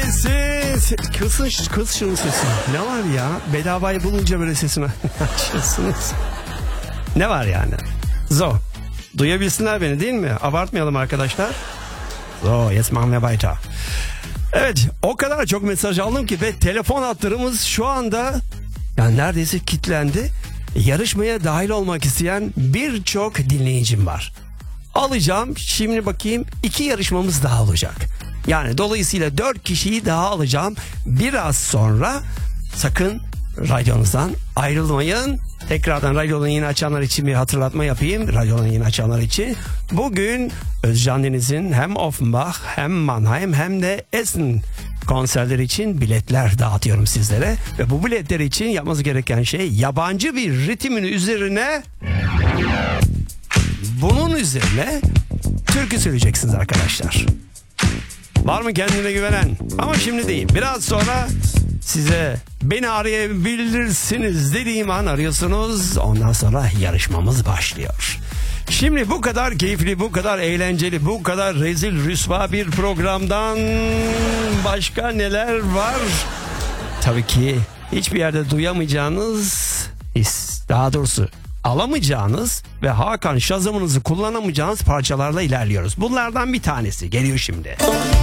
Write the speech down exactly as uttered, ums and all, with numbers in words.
sesi. Kısın, kıs şunun sesini. Ne var ya? Bedavayı bulunca böyle sesini açıyorsunuz. Ne var yani? So. Duyabilsinler beni değil mi? Abartmayalım arkadaşlar. So, jetzt machen wir weiter. Evet, o kadar çok mesaj aldım ki ve telefon hatlarımız şu anda yani neredeyse kilitlendi. Yarışmaya dahil olmak isteyen birçok dinleyicim var. Alacağım şimdi bakayım iki yarışmamız daha olacak. Yani dolayısıyla dört kişiyi daha alacağım. Biraz sonra sakın radyonuzdan ayrılmayın. Tekrardan radyonun yeni açanlar için bir hatırlatma yapayım. Radyonun yeni açanlar için. Bugün Özcan Deniz'in hem Offenbach hem Mannheim hem de Essen konserleri için biletler dağıtıyorum sizlere. Ve bu biletler için yapmanız gereken şey yabancı bir ritmin üzerine bunun üzerine türkü söyleyeceksiniz arkadaşlar. Var mı kendine güvenen? Ama şimdi değil. Biraz sonra size beni arayabilirsiniz dediğim an arıyorsunuz. Ondan sonra yarışmamız başlıyor. Şimdi bu kadar keyifli, bu kadar eğlenceli, bu kadar rezil rüsva bir programdan başka neler var? Tabii ki hiçbir yerde duyamayacağınız, daha doğrusu alamayacağınız ve Hakan Şazamınızı kullanamayacağınız parçalarla ilerliyoruz. Bunlardan bir tanesi geliyor şimdi.